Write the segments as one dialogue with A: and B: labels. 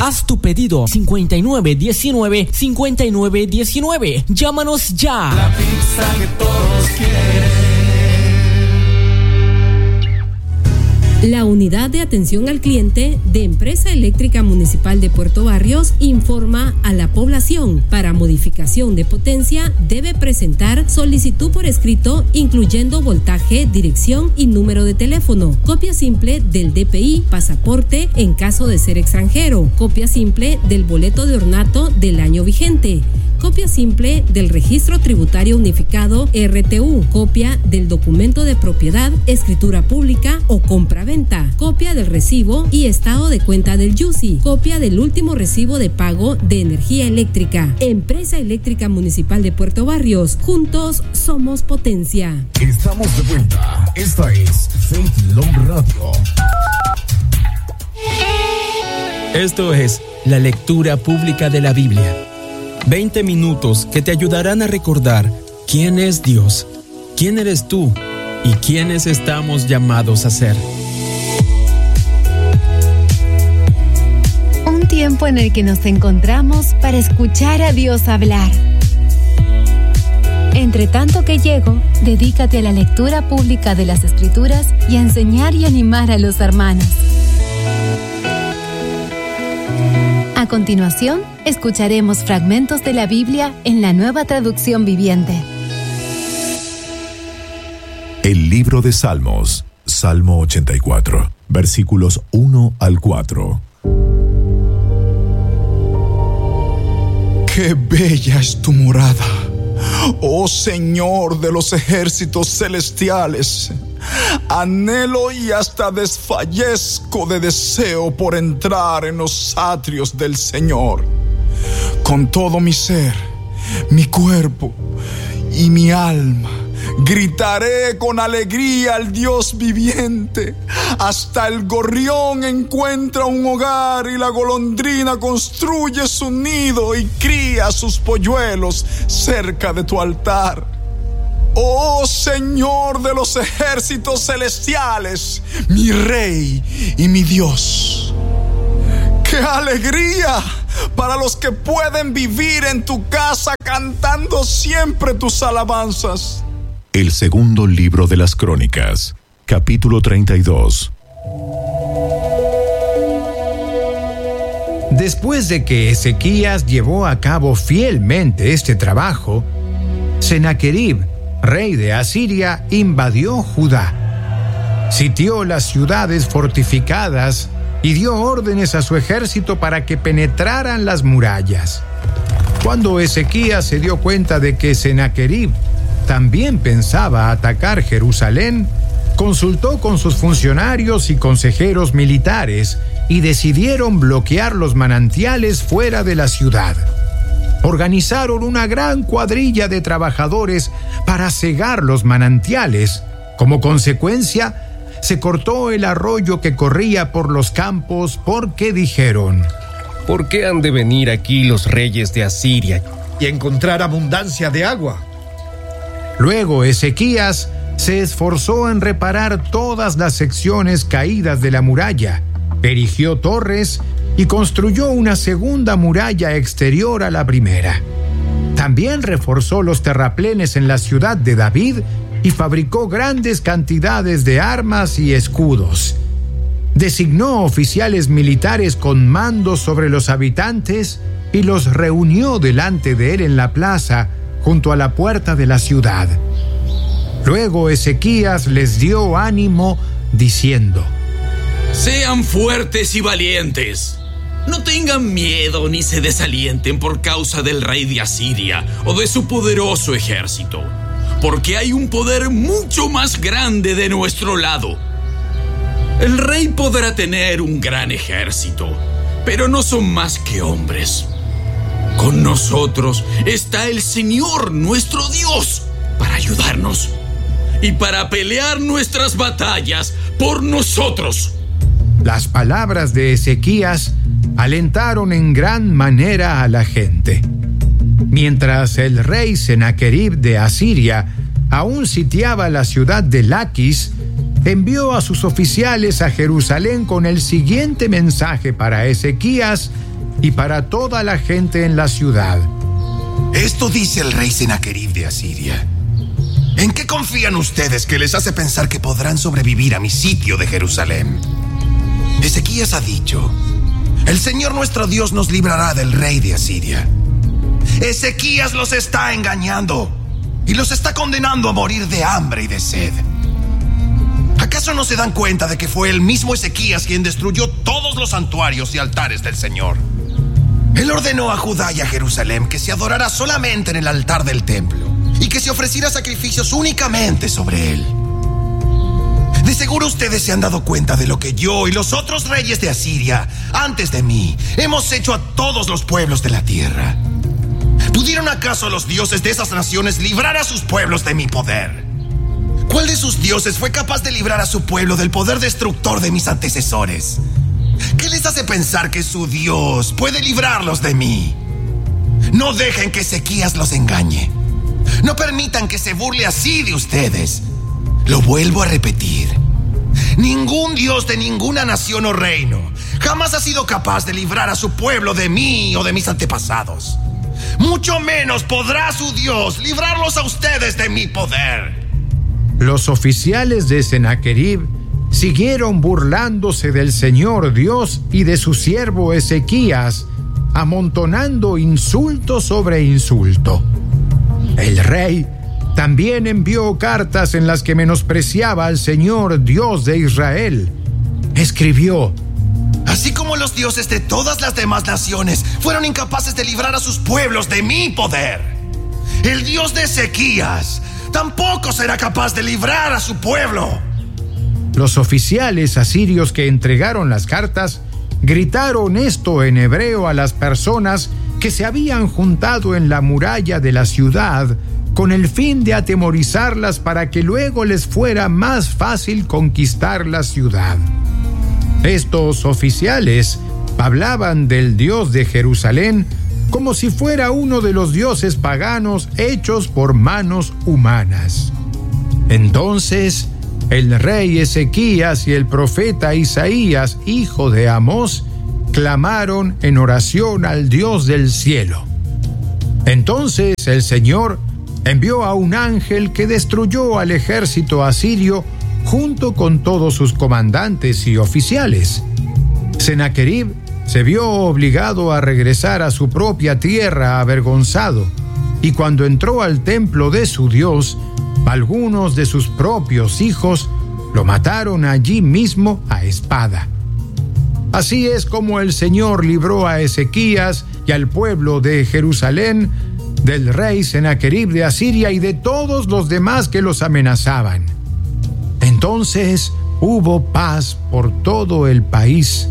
A: Haz tu pedido 5919-5919. Llámanos ya.
B: La pizza que todos quieren.
C: La Unidad de Atención al Cliente de Empresa Eléctrica Municipal de Puerto Barrios informa a la población: para modificación de potencia debe presentar solicitud por escrito incluyendo voltaje, dirección y número de teléfono, copia simple del DPI, pasaporte en caso de ser extranjero, copia simple del boleto de ornato del año vigente, copia simple del Registro Tributario Unificado RTU, copia del documento de propiedad, escritura pública o compra-venta, copia del recibo y estado de cuenta del YUSI, copia del último recibo de pago de energía eléctrica. Empresa Eléctrica Municipal de Puerto Barrios, juntos somos potencia.
D: Estamos de vuelta. Esta es Faith Love Radio.
E: Esto es la lectura pública de la Biblia. 20 minutos que te ayudarán a recordar quién es Dios, quién eres tú y quiénes estamos llamados a ser.
F: Un tiempo en el que nos encontramos para escuchar a Dios hablar. Entre tanto que llego, dedícate a la lectura pública de las Escrituras y a enseñar y animar a los hermanos. A continuación, escucharemos fragmentos de la Biblia en la Nueva Traducción Viviente.
D: El libro de Salmos, Salmo 84, versículos 1 al 4.
G: ¡Qué bella es tu morada, oh Señor de los ejércitos celestiales! Anhelo y hasta desfallezco de deseo por entrar en los atrios del Señor. Con todo mi ser, mi cuerpo y mi alma, gritaré con alegría al Dios viviente. Hasta el gorrión encuentra un hogar y la golondrina construye su nido y cría sus polluelos cerca de tu altar. Oh Señor de los ejércitos celestiales, mi Rey y mi Dios. ¡Qué alegría para los que pueden vivir en tu casa cantando siempre tus alabanzas!
D: El segundo libro de las Crónicas, capítulo 32.
H: Después de que Ezequías llevó a cabo fielmente este trabajo, Sennacherib, rey de Asiria, invadió Judá. Sitió las ciudades fortificadas y dio órdenes a su ejército para que penetraran las murallas. Cuando Ezequías se dio cuenta de que Sennacherib también pensaba atacar Jerusalén, consultó con sus funcionarios y consejeros militares y decidieron bloquear los manantiales fuera de la ciudad. Organizaron una gran cuadrilla de trabajadores para cegar los manantiales. Como consecuencia, se cortó el arroyo que corría por los campos porque dijeron:
I: ¿por qué han de venir aquí los reyes de Asiria
J: y encontrar abundancia de agua?
H: Luego Ezequías se esforzó en reparar todas las secciones caídas de la muralla, erigió torres y construyó una segunda muralla exterior a la primera. También reforzó los terraplenes en la ciudad de David y fabricó grandes cantidades de armas y escudos. Designó oficiales militares con mando sobre los habitantes y los reunió delante de él en la plaza, junto a la puerta de la ciudad. Luego Ezequías les dio ánimo, diciendo:
K: sean fuertes y valientes. No tengan miedo ni se desalienten por causa del rey de Asiria o de su poderoso ejército, porque hay un poder mucho más grande de nuestro lado. El rey podrá tener un gran ejército, pero no son más que hombres. Con nosotros está el Señor, nuestro Dios, para ayudarnos y para pelear nuestras batallas por nosotros.
H: Las palabras de Ezequías alentaron en gran manera a la gente. Mientras el rey Sennacherib de Asiria aún sitiaba la ciudad de Laquis, envió a sus oficiales a Jerusalén con el siguiente mensaje para Ezequías y para toda la gente en la ciudad.
L: Esto dice el rey Senaquerib de Asiria. ¿En qué confían ustedes que les hace pensar que podrán sobrevivir a mi sitio de Jerusalén? Ezequías ha dicho: el Señor nuestro Dios nos librará del rey de Asiria. Ezequías los está engañando y los está condenando a morir de hambre y de sed. ¿Acaso no se dan cuenta de que fue el mismo Ezequías quien destruyó todos los santuarios y altares del Señor? Él ordenó a Judá y a Jerusalén que se adorara solamente en el altar del templo y que se ofreciera sacrificios únicamente sobre él. De seguro ustedes se han dado cuenta de lo que yo y los otros reyes de Asiria, antes de mí, hemos hecho a todos los pueblos de la tierra. ¿Pudieron acaso los dioses de esas naciones librar a sus pueblos de mi poder? ¿Cuál de sus dioses fue capaz de librar a su pueblo del poder destructor de mis antecesores? ¿Qué les hace pensar que su Dios puede librarlos de mí? No dejen que Ezequías los engañe. No permitan que se burle así de ustedes. Lo vuelvo a repetir. Ningún dios de ninguna nación o reino jamás ha sido capaz de librar a su pueblo de mí o de mis antepasados. Mucho menos podrá su Dios librarlos a ustedes de mi poder.
H: Los oficiales de Senaquerib siguieron burlándose del Señor Dios y de su siervo Ezequías, amontonando insulto sobre insulto. El rey también envió cartas en las que menospreciaba al Señor Dios de Israel. Escribió:
L: así como los dioses de todas las demás naciones fueron incapaces de librar a sus pueblos de mi poder, el Dios de Ezequías tampoco será capaz de librar a su pueblo.
H: Los oficiales asirios que entregaron las cartas gritaron esto en hebreo a las personas que se habían juntado en la muralla de la ciudad con el fin de atemorizarlas para que luego les fuera más fácil conquistar la ciudad. Estos oficiales hablaban del Dios de Jerusalén como si fuera uno de los dioses paganos hechos por manos humanas. Entonces, el rey Ezequías y el profeta Isaías, hijo de Amós, clamaron en oración al Dios del cielo. Entonces el Señor envió a un ángel que destruyó al ejército asirio junto con todos sus comandantes y oficiales. Senaquerib se vio obligado a regresar a su propia tierra avergonzado, y cuando entró al templo de su Dios, algunos de sus propios hijos lo mataron allí mismo a espada. Así es como el Señor libró a Ezequías y al pueblo de Jerusalén del rey Senaquerib de Asiria y de todos los demás que los amenazaban. Entonces hubo paz por todo el país.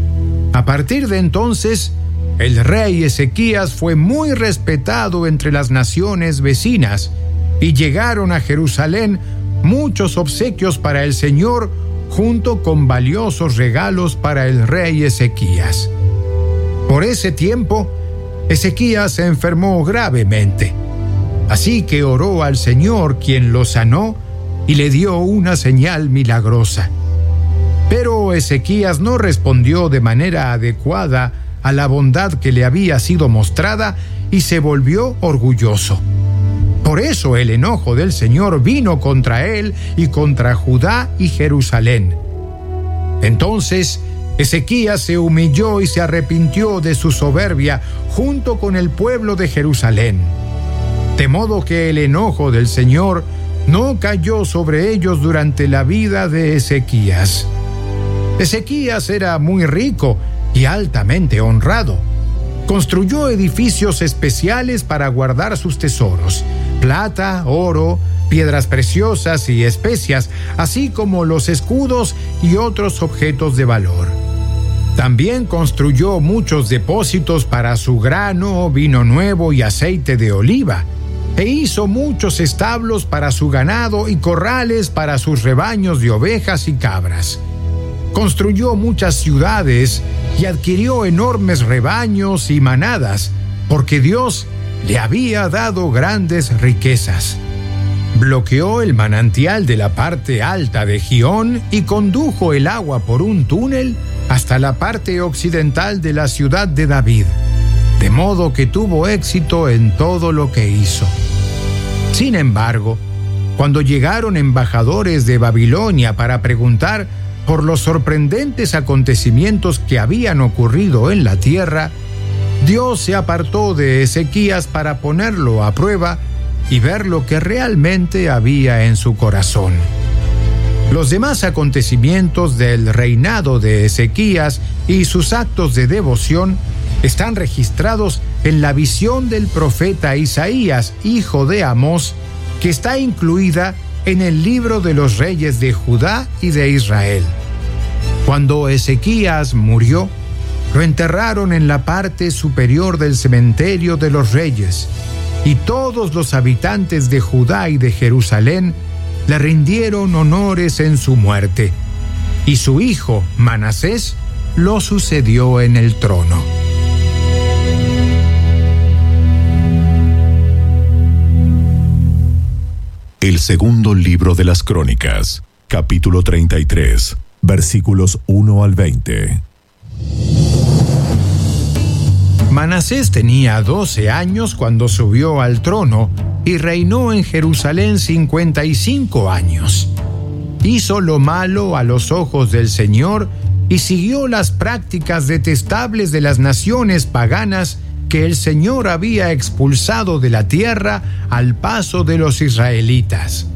H: A partir de entonces, el rey Ezequías fue muy respetado entre las naciones vecinas, y llegaron a Jerusalén muchos obsequios para el Señor, junto con valiosos regalos para el rey Ezequías. Por ese tiempo, Ezequías se enfermó gravemente. Así que oró al Señor, quien lo sanó y le dio una señal milagrosa. Pero Ezequías no respondió de manera adecuada a la bondad que le había sido mostrada y se volvió orgulloso. Por eso el enojo del Señor vino contra él y contra Judá y Jerusalén. Entonces Ezequías se humilló y se arrepintió de su soberbia junto con el pueblo de Jerusalén, de modo que el enojo del Señor no cayó sobre ellos durante la vida de Ezequías. Ezequías era muy rico y altamente honrado. Construyó edificios especiales para guardar sus tesoros: plata, oro, piedras preciosas y especias, así como los escudos y otros objetos de valor. También construyó muchos depósitos para su grano, vino nuevo y aceite de oliva, e hizo muchos establos para su ganado y corrales para sus rebaños de ovejas y cabras. Construyó muchas ciudades y adquirió enormes rebaños y manadas, porque Dios le había dado grandes riquezas. Bloqueó el manantial de la parte alta de Gihón y condujo el agua por un túnel hasta la parte occidental de la ciudad de David, de modo que tuvo éxito en todo lo que hizo. Sin embargo, cuando llegaron embajadores de Babilonia para preguntar por los sorprendentes acontecimientos que habían ocurrido en la tierra, Dios se apartó de Ezequías para ponerlo a prueba y ver lo que realmente había en su corazón. Los demás acontecimientos del reinado de Ezequías y sus actos de devoción están registrados en la visión del profeta Isaías, hijo de Amós, que está incluida en el libro de los reyes de Judá y de Israel. Cuando Ezequías murió, lo enterraron en la parte superior del cementerio de los reyes, y todos los habitantes de Judá y de Jerusalén le rindieron honores en su muerte, y su hijo Manasés lo sucedió en el trono.
D: El segundo libro de las Crónicas, capítulo 33, versículos 1 al 20.
H: Manasés tenía 12 años cuando subió al trono y reinó en Jerusalén 55 años. Hizo lo malo a los ojos del Señor y siguió las prácticas detestables de las naciones paganas que el Señor había expulsado de la tierra al paso de los israelitas.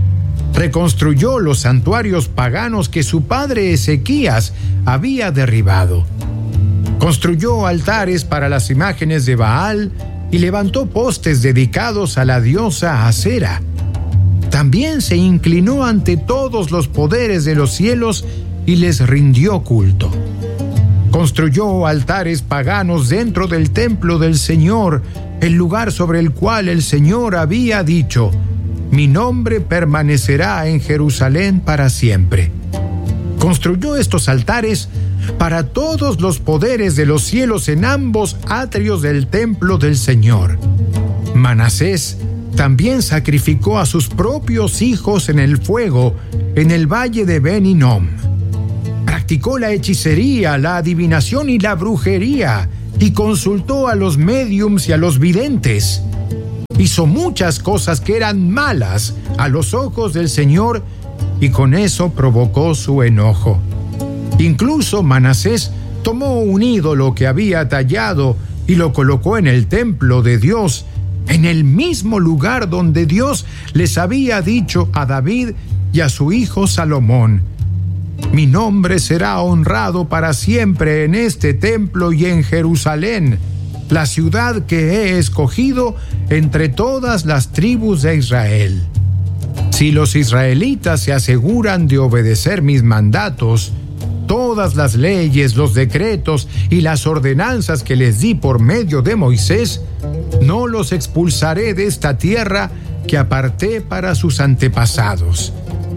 H: Reconstruyó los santuarios paganos que su padre Ezequías había derribado. Construyó altares para las imágenes de Baal y levantó postes dedicados a la diosa Asera. También se inclinó ante todos los poderes de los cielos y les rindió culto. Construyó altares paganos dentro del templo del Señor, el lugar sobre el cual el Señor había dicho: mi nombre permanecerá en Jerusalén para siempre. Construyó estos altares para todos los poderes de los cielos en ambos atrios del templo del Señor. Manasés también sacrificó a sus propios hijos en el fuego en el valle de Ben Hinnom. Practicó la hechicería, la adivinación y la brujería, y consultó a los médiums y a los videntes. Hizo muchas cosas que eran malas a los ojos del Señor, y con eso provocó su enojo. Incluso Manasés tomó un ídolo que había tallado y lo colocó en el templo de Dios, en el mismo lugar donde Dios les había dicho a David y a su hijo Salomón: mi nombre será honrado para siempre en este templo y en Jerusalén, la ciudad que he escogido entre todas las tribus de Israel. Si los israelitas se aseguran de obedecer mis mandatos, todas las leyes, los decretos y las ordenanzas que les di por medio de Moisés, no los expulsaré de esta tierra que aparté para sus antepasados.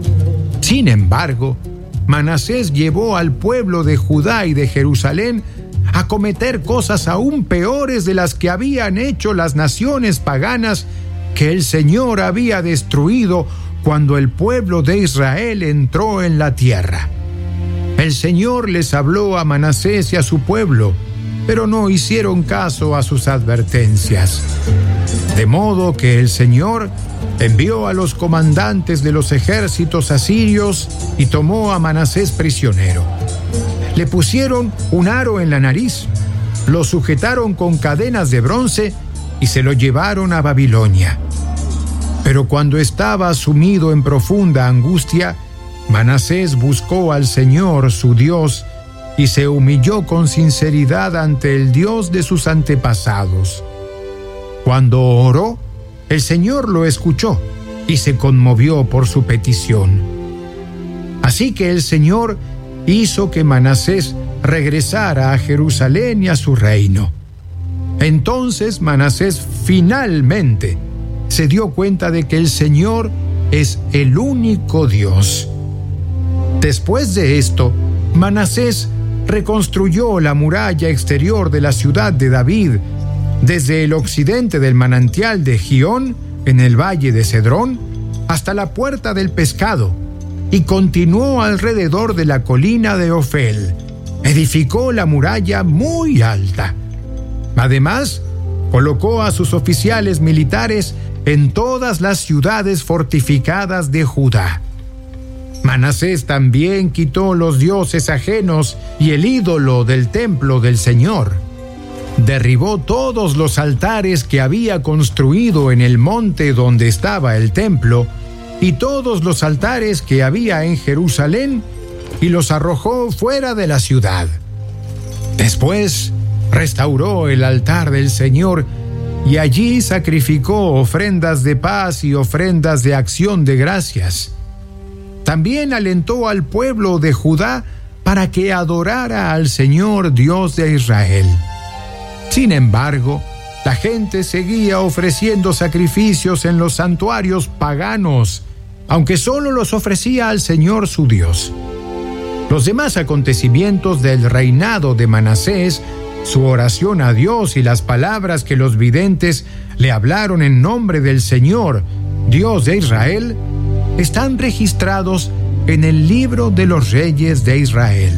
H: Sin embargo, Manasés llevó al pueblo de Judá y de Jerusalén a cometer cosas aún peores de las que habían hecho las naciones paganas que el Señor había destruido cuando el pueblo de Israel entró en la tierra. El Señor les habló a Manasés y a su pueblo, pero no hicieron caso a sus advertencias. De modo que el Señor envió a los comandantes de los ejércitos asirios y tomó a Manasés prisionero. Le pusieron un aro en la nariz, lo sujetaron con cadenas de bronce y se lo llevaron a Babilonia. Pero cuando estaba sumido en profunda angustia, Manasés buscó al Señor, su Dios, y se humilló con sinceridad ante el Dios de sus antepasados. Cuando oró, el Señor lo escuchó y se conmovió por su petición. Así que el Señor hizo que Manasés regresara a Jerusalén y a su reino. Entonces Manasés finalmente se dio cuenta de que el Señor es el único Dios. Después de esto, Manasés reconstruyó la muralla exterior de la ciudad de David, desde el occidente del manantial de Gihón, en el valle de Cedrón, hasta la puerta del pescado y continuó alrededor de la colina de Ofel. Edificó la muralla muy alta. Además, colocó a sus oficiales militares en todas las ciudades fortificadas de Judá. Manasés también quitó los dioses ajenos y el ídolo del templo del Señor. Derribó todos los altares que había construido en el monte donde estaba el templo y todos los altares que había en Jerusalén y los arrojó fuera de la ciudad. Después restauró el altar del Señor y allí sacrificó ofrendas de paz y ofrendas de acción de gracias. También alentó al pueblo de Judá para que adorara al Señor Dios de Israel. Sin embargo, la gente seguía ofreciendo sacrificios en los santuarios paganos, aunque solo los ofrecía al Señor su Dios. Los demás acontecimientos del reinado de Manasés, su oración a Dios y las palabras que los videntes le hablaron en nombre del Señor, Dios de Israel, están registrados en el libro de los reyes de Israel.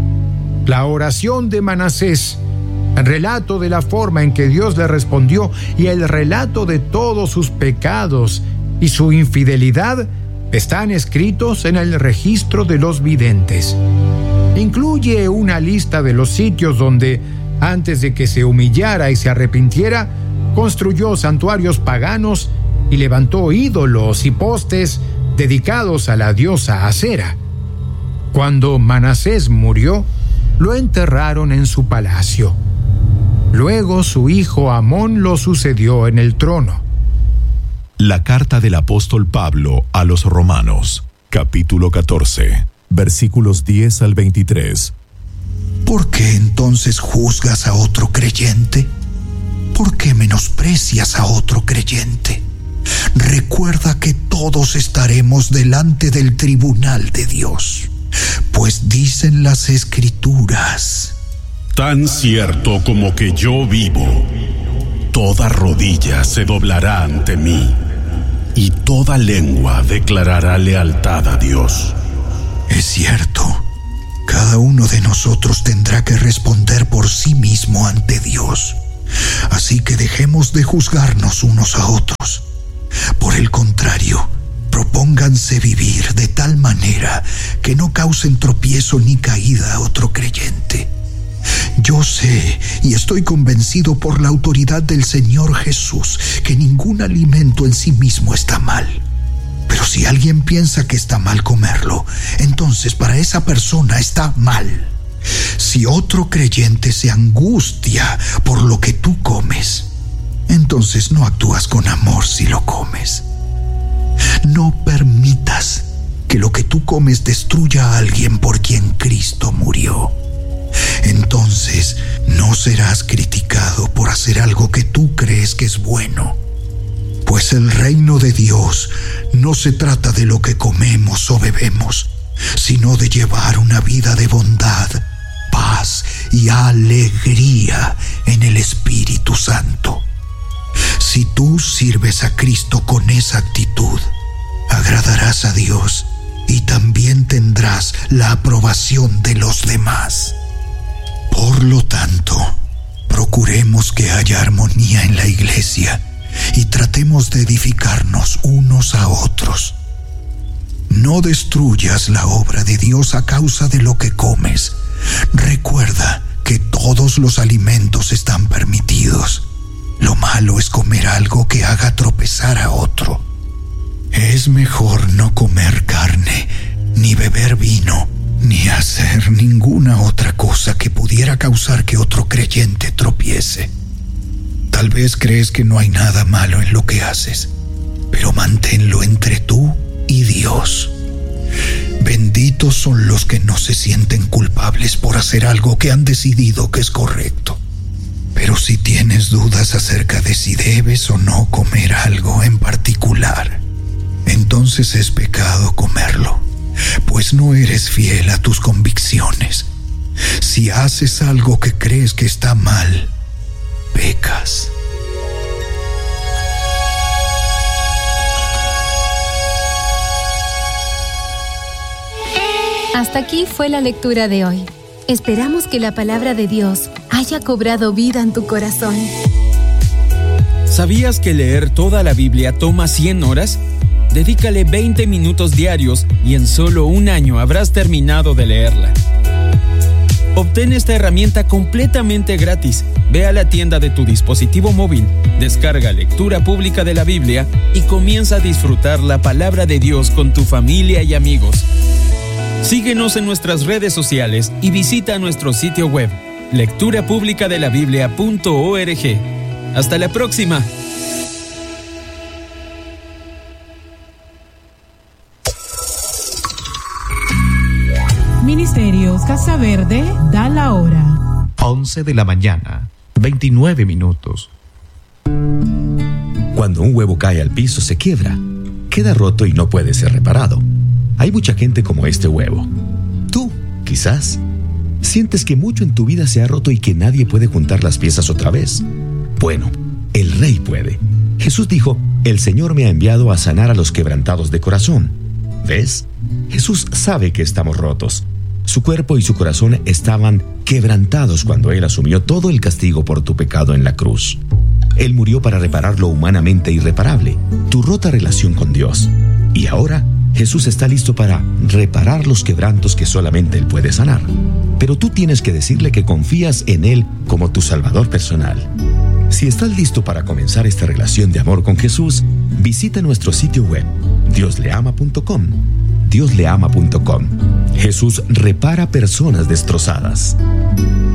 H: La oración de Manasés, el relato de la forma en que Dios le respondió y el relato de todos sus pecados y su infidelidad están escritos en el registro de los videntes. Incluye una lista de los sitios donde, antes de que se humillara y se arrepintiera, construyó santuarios paganos y levantó ídolos y postes dedicados a la diosa Acera. Cuando Manasés murió, lo enterraron en su palacio. Luego su hijo Amón lo sucedió en el trono.
D: La carta del apóstol Pablo a los Romanos, capítulo 14, versículos 10 al 23.
M: ¿Por qué entonces juzgas a otro creyente? ¿Por qué menosprecias a otro creyente? Recuerda que todos estaremos delante del tribunal de Dios, pues dicen las Escrituras:
N: tan cierto como que yo vivo, toda rodilla se doblará ante mí, y toda lengua declarará lealtad a Dios.
M: Es cierto, cada uno de nosotros tendrá que responder por sí mismo ante Dios. Así que dejemos de juzgarnos unos a otros. Por el contrario, propónganse vivir de tal manera que no causen tropiezo ni caída a otro creyente. Yo sé y estoy convencido por la autoridad del Señor Jesús que ningún alimento en sí mismo está mal. Pero si alguien piensa que está mal comerlo, entonces para esa persona está mal. Si otro creyente se angustia por lo que tú comes, entonces no actúas con amor si lo comes. No permitas que lo que tú comes destruya a alguien por quien Cristo murió. Entonces no serás criticado por hacer algo que tú crees que es bueno. Pues el reino de Dios no se trata de lo que comemos o bebemos, sino de llevar una vida de bondad, paz y alegría en el Espíritu Santo. Si tú sirves a Cristo con esa actitud, agradarás a Dios y también tendrás la aprobación de los demás. Por lo tanto, procuremos que haya armonía en la iglesia y tratemos de edificarnos unos a otros. No destruyas la obra de Dios a causa de lo que comes. Recuerda que todos los alimentos están permitidos. Lo malo es comer algo que haga tropezar a otro. Es mejor no comer carne, ni beber vino, ni hacer ninguna otra cosa que pudiera causar que otro creyente tropiece. Tal vez crees que no hay nada malo en lo que haces, pero manténlo entre tú y Dios. Benditos son los que no se sienten culpables por hacer algo que han decidido que es correcto. Pero si tienes dudas acerca de si debes o no comer algo en particular, entonces es pecado comerlo, pues no eres fiel a tus convicciones. Si haces algo que crees que está mal, pecas.
F: Hasta aquí fue la lectura de hoy. Esperamos que la palabra de Dios haya cobrado vida en tu corazón.
E: ¿Sabías que leer toda la Biblia toma 100 horas? Dedícale 20 minutos diarios y en solo un año habrás terminado de leerla. Obtén esta herramienta completamente gratis. Ve a la tienda de tu dispositivo móvil, descarga Lectura Pública de la Biblia y comienza a disfrutar la palabra de Dios con tu familia y amigos. Síguenos en nuestras redes sociales y visita nuestro sitio web, lecturapublicadelabiblia.org. ¡Hasta la próxima!
O: Ministerios Casa Verde da la hora.
P: 11 de la mañana, 29 minutos.
Q: Cuando un huevo cae al piso se quiebra, queda roto y no puede ser reparado. Hay mucha gente como este huevo. Tú, quizás, sientes que mucho en tu vida se ha roto y que nadie puede juntar las piezas otra vez. Bueno, el Rey puede. Jesús dijo, el Señor me ha enviado a sanar a los quebrantados de corazón. ¿Ves? Jesús sabe que estamos rotos. Su cuerpo y su corazón estaban quebrantados cuando Él asumió todo el castigo por tu pecado en la cruz. Él murió para reparar lo humanamente irreparable, tu rota relación con Dios. Y ahora, Jesús está listo para reparar los quebrantos que solamente Él puede sanar. Pero tú tienes que decirle que confías en Él como tu Salvador personal. Si estás listo para comenzar esta relación de amor con Jesús, visita nuestro sitio web, diosleama.com. diosleama.com. Jesús repara personas destrozadas.